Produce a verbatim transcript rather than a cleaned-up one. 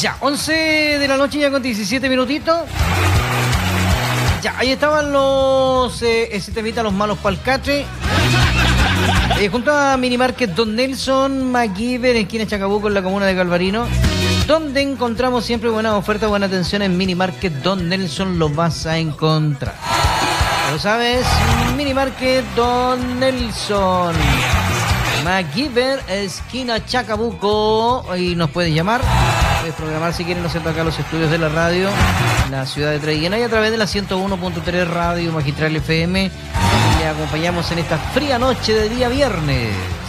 Ya, once de la noche ya con diecisiete minutitos. Ya, ahí estaban los... Eh, ese temita, los malos palcatres. Eh, junto a Minimarket Don Nelson, MacGyver, en esquina Chacabuco, en la comuna de Calvarino, donde encontramos siempre buenas ofertas, buena atención. En Minimarket Don Nelson lo vas a encontrar. Lo sabes, Minimarket Don Nelson, MacGyver, esquina Chacabuco. Y nos puedes llamar, puedes programar si quieren, no sé, acá los estudios de la radio, la ciudad de Traiguena, y a través de la ciento uno punto tres Radio Magistral F M. Y le acompañamos en esta fría noche de día viernes.